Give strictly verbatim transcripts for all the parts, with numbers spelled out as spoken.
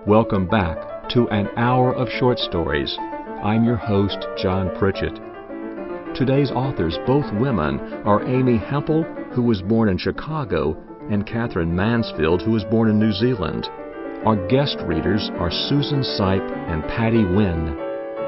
Welcome back to An Hour of Short Stories. I'm your host, John Pritchett. Today's authors, both women, are Amy Hempel, who was born in Chicago, and Catherine Mansfield, who was born in New Zealand. Our guest readers are Susan Sipe and Patty Wynn.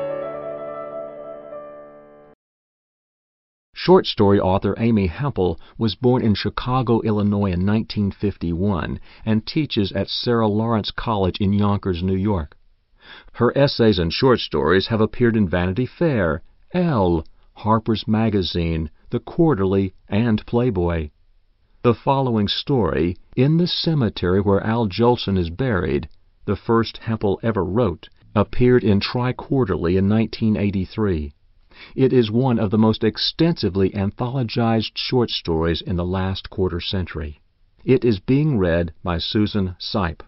Short story author Amy Hempel was born in Chicago, Illinois in nineteen fifty-one and teaches at Sarah Lawrence College in Yonkers, New York. Her essays and short stories have appeared in Vanity Fair, Elle, Harper's Magazine, The Quarterly, and Playboy. The following story, In the Cemetery Where Al Jolson is Buried, the first Hempel ever wrote, appeared in Tri-Quarterly in nineteen eighty-three. It is one of the most extensively anthologized short stories in the last quarter century. It is being read by Susan Sipe.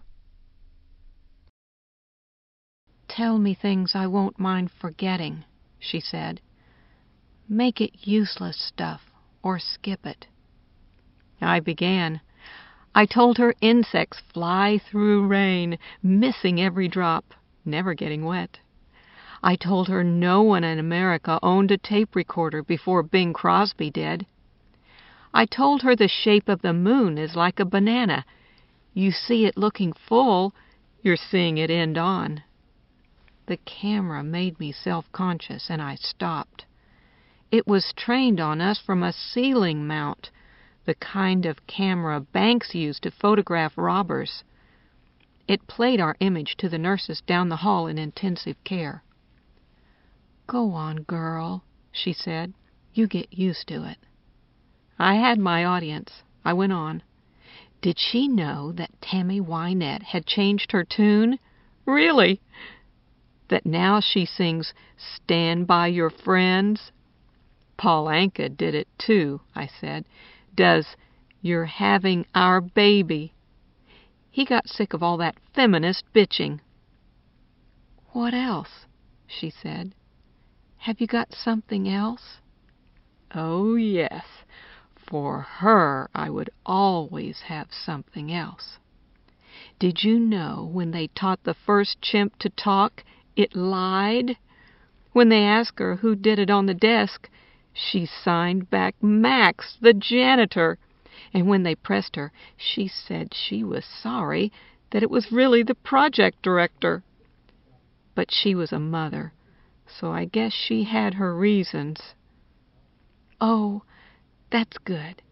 "Tell me things I won't mind forgetting," she said. "Make it useless stuff, or skip it." I began. I told her insects fly through rain, missing every drop, never getting wet. I told her no one in America owned a tape recorder before Bing Crosby did. I told her the shape of the moon is like a banana. You see it looking full, you're seeing it end on. The camera made me self-conscious, and I stopped. It was trained on us from a ceiling mount, the kind of camera banks use to photograph robbers. It played our image to the nurses down the hall in intensive care. "Go on, girl," she said. "You get used to it." I had my audience. I went on. Did she know that Tammy Wynette had changed her tune? Really? That now she sings "Stand by Your Friends"? Paul Anka did it too, I said. Does "You're Having Our Baby." He got sick of all that feminist bitching. "What else?" she said. "Have you got something else?" Oh, yes. For her, I would always have something else. Did you know when they taught the first chimp to talk, it lied? When they asked her who did it on the desk, she signed back Max, the janitor. And when they pressed her, she said she was sorry, that it was really the project director. But she was a mother, so I guess she had her reasons. "Oh, that's good.